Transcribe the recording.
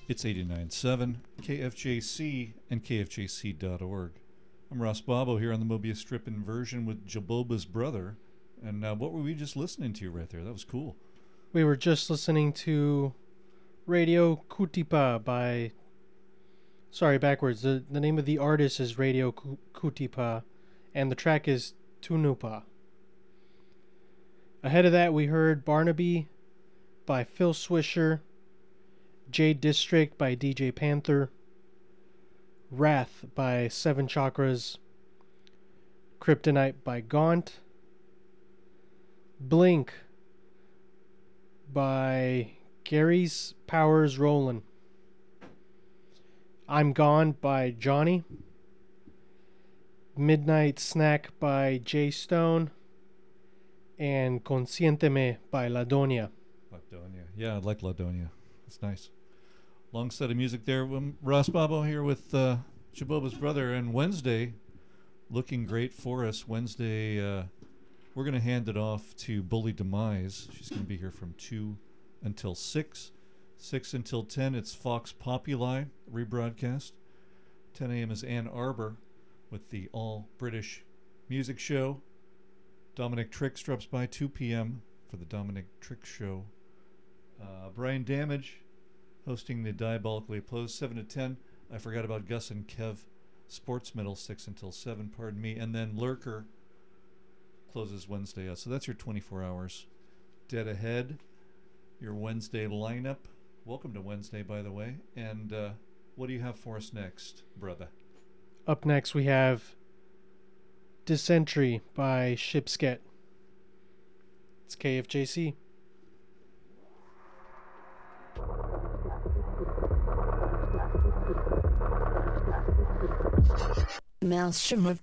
It's 89.7 KFJC and KFJC.org. I'm Ross Bobo here on the Mobius Strip inversion with Jaboba's brother. And what were we just listening to right there? That was cool. We were just listening to Radio Kutipa by... Sorry, backwards. The name of the artist is Radio Kutipa, and the track is Tunupa. Ahead of that, we heard Barnaby by Phil Swisher, J District by DJ Panther, Wrath by Seven Chakras, Kryptonite by Gaunt, Blink by Gary's Powers Rollin', I'm Gone by Johnny, Midnight Snack by Jay Stone, and Conscienteme by Ladonia. Ladonia. Yeah, I like Ladonia. It's nice. Long set of music there. Ross Bobo here with Jaboba's brother. And Wednesday, looking great for us. Wednesday, we're going to hand it off to Bully Demise. She's going to be here from 2 until 6. 6 until 10, it's Fox Populi rebroadcast. 10 a.m. is Ann Arbor with the all-British music show. Dominic Tricks drops by 2 p.m. for the Dominic Tricks show. Brian Damage hosting the Diabolically Opposed 7 to 10. I forgot about Gus and Kev Sports Middle 6 until 7, pardon me. And then Lurker closes Wednesday out. So that's your 24 hours. Dead ahead, your Wednesday lineup. Welcome to Wednesday, by the way. And what do you have for us next, brother? Up next, we have Dysentery by Shipsket. It's KFJC. Maelstrom of